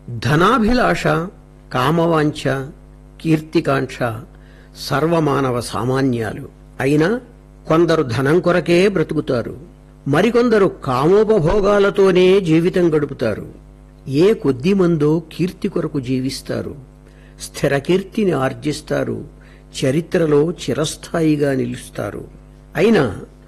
ధనాభిలాష, కామవాంఛ, కీర్తికాంక్ష సర్వమానవ సామాన్యాలు. అయినా కొందరు ధనం కొరకే బ్రతుకుతారు, మరికొందరు కామోపభోగాలతోనే జీవితం గడుపుతారు. ఏ కొద్దిమందో కీర్తి కొరకు జీవిస్తారు, స్థిర కీర్తిని ఆర్జిస్తారు, చరిత్రలో చిరస్థాయిగా నిలుస్తారు. అయినా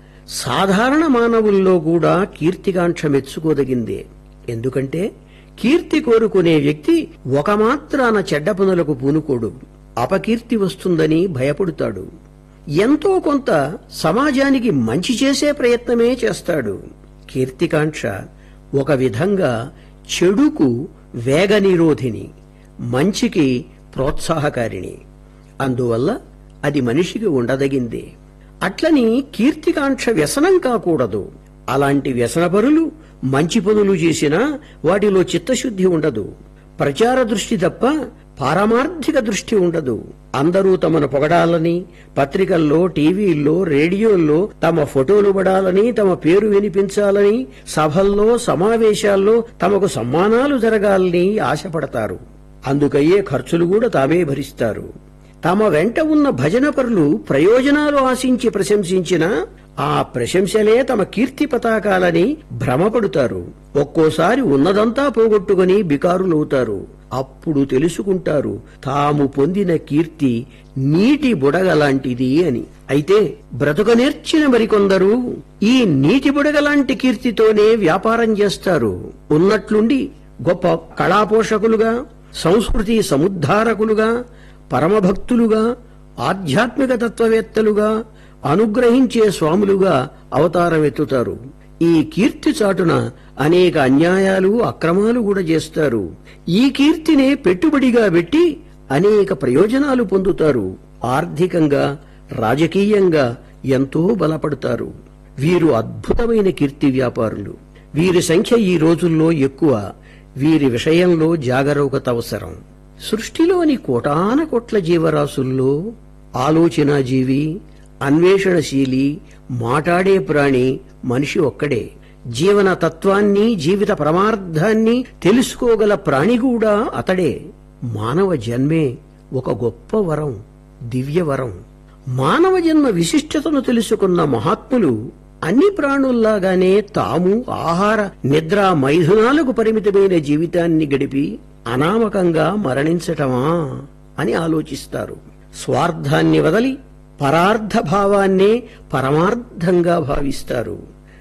సాధారణ మానవుల్లో కూడా కీర్తికాంక్ష మెచ్చుకోదగిందే. ఎందుకంటే కీర్తి కోరుకునే వ్యక్తి ఒక మాత్రాన చెడ్డ పనులకు పూనుకోడు, అపకీర్తి వస్తుందని భయపడుతాడు. ఎంతో కొంత సమాజానికి మంచి చేసే ప్రయత్నమే చేస్తాడు. కీర్తికాంక్ష ఒక విధంగా చెడుకు వేగనిరోధిని, మంచికి ప్రోత్సాహకారిణి. అందువల్ల అది మనిషికి ఉండదగిందే. అట్లని కీర్తికాంక్ష వ్యసనం కాకూడదు. అలాంటి వ్యసనపరులు మంచి పనులు చేసినా వాటిలో చిత్తశుద్ధి ఉండదు, ప్రచార దృష్టి తప్ప పారమార్థిక దృష్టి ఉండదు. అందరూ తమను పొగడాలని, పత్రికల్లో, టీవీల్లో, రేడియోల్లో తమ ఫోటోలు పడాలని, తమ పేరు వినిపించాలని, సభల్లో, సమావేశాల్లో తమకు సమ్మానాలు జరగాలని ఆశపడతారు. అందుకయ్యే ఖర్చులు కూడా తామే భరిస్తారు. తమ వెంట ఉన్న భజనపరులు ప్రయోజనాలు ఆశించి ప్రశంసించినా ఆ ప్రశంసలే తమ కీర్తి పతాకాలని భ్రమపడుతారు. ఒక్కోసారి ఉన్నదంతా పోగొట్టుకుని బికారులవుతారు. అప్పుడు తెలుసుకుంటారు తాము పొందిన కీర్తి నీటి బుడగలాంటిది అని. అయితే బ్రతుక నేర్చిన మరికొందరు ఈ నీటి బుడగలాంటి కీర్తితోనే వ్యాపారం చేస్తారు. ఉన్నట్లుండి గొప్ప కళాపోషకులుగా, సంస్కృతి సముద్ధారకులుగా, పరమభక్తులుగా, ఆధ్యాత్మిక తత్వవేత్తలుగా, అనుగ్రహించే స్వాములుగా అవతారమెత్తుతారు. ఈ కీర్తి చాటున అనేక అన్యాయాలు, అక్రమాలు కూడా చేస్తారు. ఈ కీర్తినే పెట్టుబడిగా పెట్టి అనేక ప్రయోజనాలు పొందుతారు. ఆర్థికంగా, రాజకీయంగా ఎంతో బలపడతారు. వీరు అద్భుతమైన కీర్తి వ్యాపారులు. వీరి సంఖ్య ఈ రోజుల్లో ఎక్కువ. వీరి విషయంలో జాగరూకత అవసరం. సృష్టిలోని కోటాన కోట్ల జీవరాశుల్లో ఆలోచనాజీవి, అన్వేషణశీలి, మాటాడే ప్రాణి మనిషి ఒక్కడే. జీవన తత్వాన్ని, జీవిత పరమార్థాన్ని తెలుసుకోగల ప్రాణి కూడా అతడే. మానవ జన్మే ఒక గొప్ప వరం, దివ్యవరం. మానవ జన్మ విశిష్టతను తెలుసుకున్న మహాత్ములు అన్ని ప్రాణుల్లాగానే తాము ఆహార, నిద్ర, మైథునాలకు పరిమితమైన జీవితాన్ని గడిపి అనామకంగా మరణించటమా అని ఆలోచిస్తారు. స్వార్థాన్ని వదలి పరార్థ భావాన్నే పరమార్థంగా భావిస్తారు.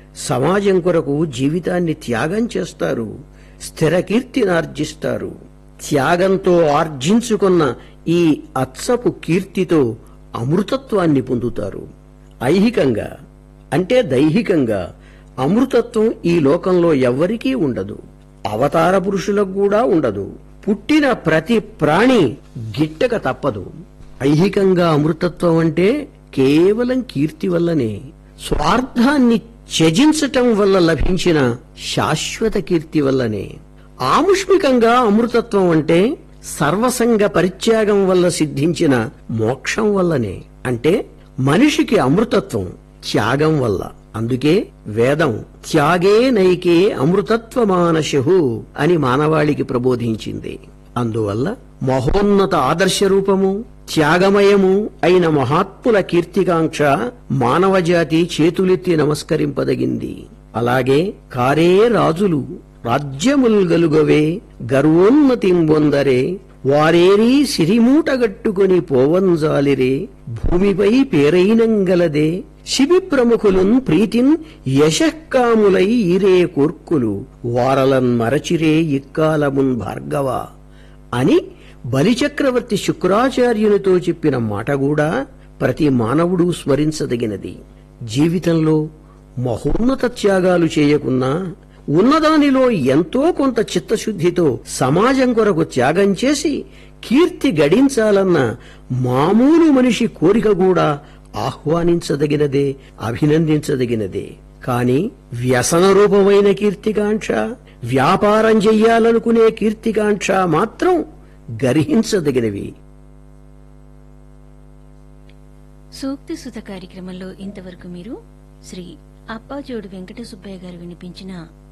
సమాజం కొరకు జీవితాన్ని త్యాగం చేస్తారు. స్థిర కీర్తినార్జిస్తారు. త్యాగంతో ఆర్జించుకున్న ఈ అచ్చపు కీర్తితో అమృతత్వాన్ని పొందుతారు. ఐహికంగా అంటే దైహికంగా అమృతత్వం ఈ లోకంలో ఎవ్వరికీ ఉండదు. అవతార పురుషులకు కూడా ఉండదు. పుట్టిన ప్రతి ప్రాణి గిట్టక తప్పదు. ఐహికంగా అమృతత్వం అంటే కేవలం కీర్తి వల్లనే, స్వార్థాన్ని త్యజించటం వల్ల లభించిన శాశ్వత కీర్తి వల్లనే. ఆముష్మికంగా అమృతత్వం అంటే సర్వసంగ పరిత్యాగం వల్ల సిద్ధించిన మోక్షం వల్లనే. అంటే మనిషికి అమృతత్వం త్యాగం వల్ల. అందుకే వేదం త్యాగే నైకే అమృతత్వమానశు అని మానవాళికి ప్రబోధించింది. అందువల్ల మహోన్నత ఆదర్శ రూపము, త్యాగమయము అయిన మహాత్ముల కీర్తికాంక్ష మానవజాతి చేతులెత్తి నమస్కరింపదగింది. అలాగే కారే రాజులు రాజ్యముల్గలుగవే గర్వోన్నతింబొందరే వారేరీ సిరిమూటగట్టుకుని పోవంజాలిరే భూమిపై పేరైనంగలదే శిబి ప్రముఖులున్ ప్రీతిన్ యశఃకాములై ఈరే కోర్కులు వారలన్ మరచిరే ఇక్కాలమున్ భార్గవ అని బలిచక్రవర్తి శుక్రాచార్యునితో చెప్పిన మాట కూడా ప్రతి మానవుడు స్మరించదగినది. జీవితంలో మహోన్నత త్యాగాలు చేయకున్నా ఉన్నదానిలో ఎంతో కొంత చిత్తశుద్ధితో సమాజం కొరకు త్యాగం చేసి కీర్తి గడించాలన్న మామూలు మనిషి కోరిక కూడా ఆహ్వానించదగినదే, అభినందించదగినదే. కాని వ్యసన రూపమైన కీర్తికాంక్ష, వ్యాపారం చెయ్యాలనుకునే కీర్తికాంక్ష మాత్రం గర్హించదగినవి. సూక్తి సుధ కార్యక్రమంలో ఇంతవరకు మీరు శ్రీ అప్పాజోడు వెంకట సుబ్బయ్య గారు వినిపించిన